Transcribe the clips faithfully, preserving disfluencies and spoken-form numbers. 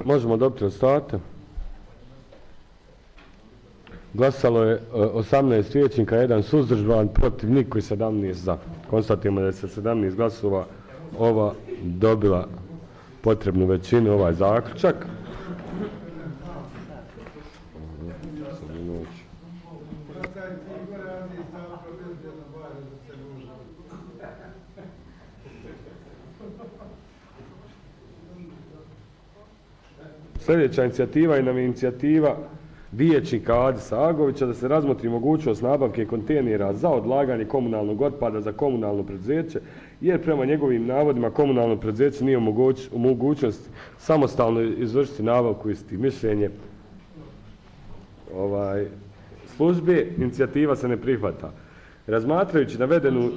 Možemo dobiti rezultate. Glasalo je osamnaest vijećnika, jedan suzdržan, protiv niko i sedamnaest za. Konstatujemo da je sa sedamnaest glasova ova dobila potrebnu većinu, ovaj zaključak. Sljedeća inicijativa je nam inicijativa vijećnika Adisa Agovića da se razmotri mogućnost nabavke kontejnera za odlaganje komunalnog otpada za komunalno preduzeće, jer prema njegovim navodima komunalno preduzeće nije u mogućnosti samostalno izvršiti nabavku isti. Mišljenje ovaj, službe, inicijativa se ne prihvata. Razmatrajući navedenu,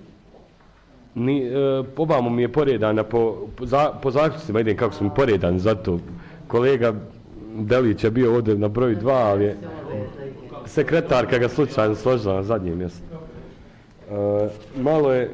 ni, e, ovamo mi je poredana po, po, za, po zaključcima, idem kako su mi poredani, zato kolega Delić je bio ovdje na broju dva, ali je sekretarka ga slučajno složila na zadnje mjesto. E, malo je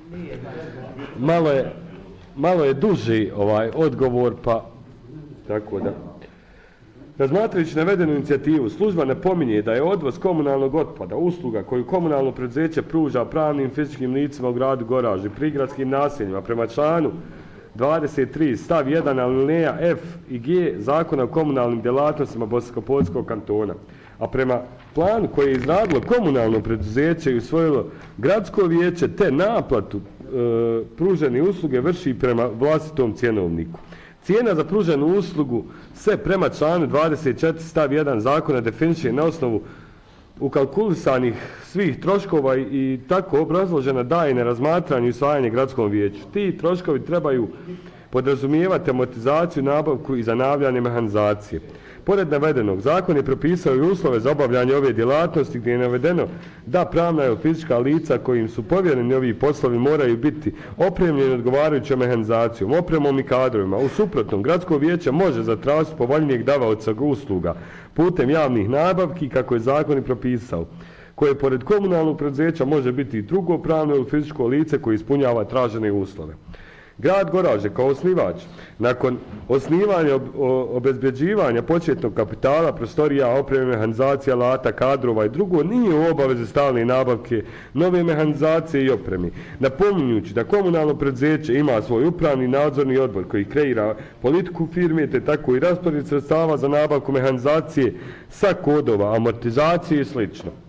malo je malo je duži ovaj odgovor, pa tako da. Razmatrajući navedenu inicijativu, služba napominje da je odvoz komunalnog otpada usluga koju komunalno preduzeće pruža pravnim fizičkim licima u gradu Goražu i prigradskim naseljima prema članu dvadeset tri stav jedan alineja F i G Zakona o komunalnim djelatnostima Bosansko-Poljskog kantona, a prema planu koji je izradilo komunalno preduzeće i usvojilo gradsko vijeće te naplatu e, pružene usluge vrši prema vlastitom cjenovniku. Cijena za pruženu uslugu se prema članu dvadeset četiri stav jedan zakona definiše na osnovu ukalkulisanih svih troškova i tako obrazložena daje na razmatranje i usvajanje gradskom vijeću. Ti troškovi trebaju podrazumijevati amortizaciju, nabavku i zanavljanje mehanizacije. Pored navedenog, zakon je propisao i uslove za obavljanje ove djelatnosti gdje je navedeno da pravna i fizička lica kojim su povjereni ovi poslovi moraju biti opremljeni odgovarajućom mehanizacijom, opremom i kadrovima. U suprotnom, gradsko vijeće može zatražiti povoljnijeg davaoca usluga putem javnih nabavki kako je zakon i propisao, koje pored komunalnog preduzeća može biti i drugo pravno ili fizičko lice koje ispunjava tražene uslove. Grad Goraže kao osnivač, nakon osnivanja obezbeđivanja početnog kapitala, prostorija, opreme, mehanizacija, alata, kadrova i drugo, nije u obavezi stalne nabavke nove mehanizacije i opreme. Napominjući da komunalno preduzeće ima svoj upravni nadzorni odbor koji kreira politiku firme, te tako i raspored sredstava za nabavku mehanizacije sa kodova, amortizacije i sl.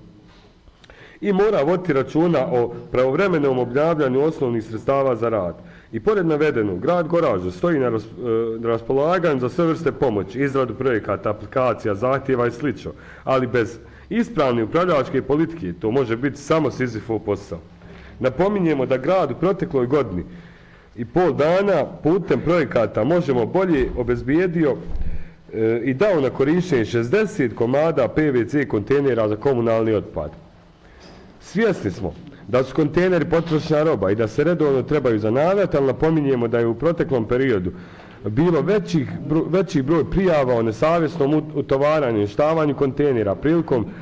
I mora voditi računa o pravovremenom obnavljanju osnovnih sredstava za rad. I pored navedenog, grad Goraža stoji na raspolaganju za sve vrste pomoći, izradu projekata, aplikacija, zahtjeva i sl. Ali bez ispravne upravljačke politike to može biti samo Sizifov posao. Napominjemo da grad u protekloj godini i pol dana putem projekata možemo bolje obezbijedio e, i dao na korištenje šezdeset komada P V C kontejnera za komunalni otpad. Svjesni smo da su kontejneri potrošna roba i da se redovno trebaju zanavljati, ali napominjemo da je u proteklom periodu bilo većih, veći broj prijava o nesavjesnom utovaranju i štavanju kontejnera prilikom